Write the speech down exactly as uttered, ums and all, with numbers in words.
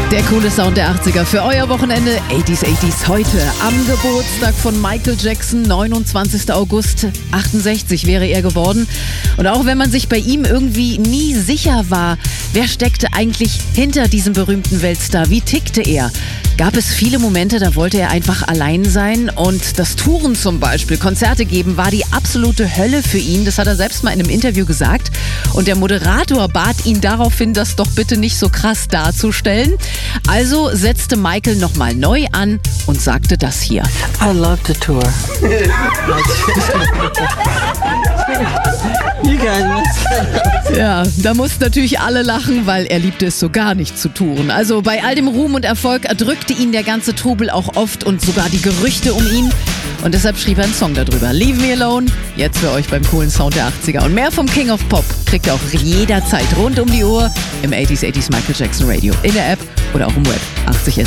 Der coole Sound der achtziger für euer Wochenende achtziger achtziger heute am Geburtstag von Michael Jackson, neunundzwanzigster August achtundsechzig wäre er geworden. Und auch wenn man sich bei ihm irgendwie nie sicher war, wer steckte eigentlich hinter diesem berühmten Weltstar, wie tickte er, gab es viele Momente, da wollte er einfach allein sein und das Touren zum Beispiel, Konzerte geben, war die absolute Hölle für ihn. Das hat er selbst mal in einem Interview gesagt. Und der Moderator bat ihn daraufhin, das doch bitte nicht so krass darzustellen. Also setzte Michael nochmal neu an und sagte das hier. I love to tour. You guys. Ja, da mussten natürlich alle lachen, weil er liebte es so gar nicht zu touren. Also bei all dem Ruhm und Erfolg erdrückte ihn der ganze Trubel auch oft und sogar die Gerüchte um ihn. Und deshalb schrieb er einen Song darüber. Leave Me Alone, jetzt für euch beim coolen Sound der achtziger. Und mehr vom King of Pop kriegt ihr auch jederzeit rund um die Uhr im achtziger achtziger Michael Jackson Radio, in der App oder auch im Web. achtzig